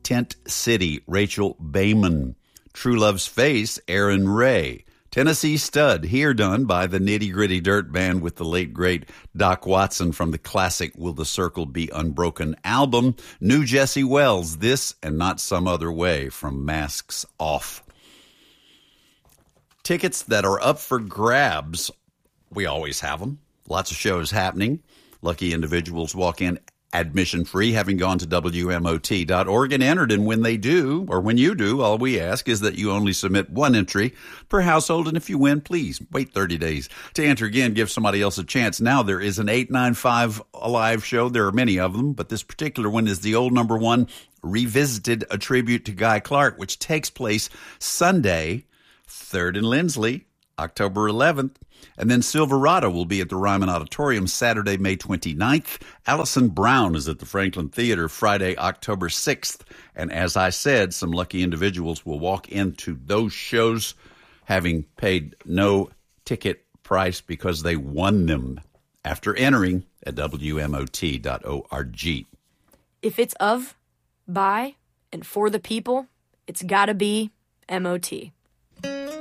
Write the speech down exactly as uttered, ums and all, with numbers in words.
Tent City, Rachel Bayman. True Love's Face, Aaron Ray. Tennessee Stud, here done by the Nitty Gritty Dirt Band with the late, great Doc Watson from the classic Will the Circle Be Unbroken album. New Jesse Wells, This and Not Some Other Way from Masks Off. Tickets that are up for grabs, we always have them. Lots of shows happening. Lucky individuals walk in admission free, having gone to W M O T dot org and entered. And when they do, or when you do, all we ask is that you only submit one entry per household. And if you win, please wait thirty days to enter again. Give somebody else a chance. Now there is an eight nine five Alive show. There are many of them, but this particular one is the old number one revisited, a tribute to Guy Clark, which takes place Sunday, third and Lindsley, October eleventh. And then Silverado will be at the Ryman Auditorium Saturday, May twenty-ninth. Allison Brown is at the Franklin Theater Friday, October sixth. And as I said, some lucky individuals will walk into those shows having paid no ticket price because they won them after entering at W M O T dot org. If it's of, by, and for the people, it's gotta be M O T.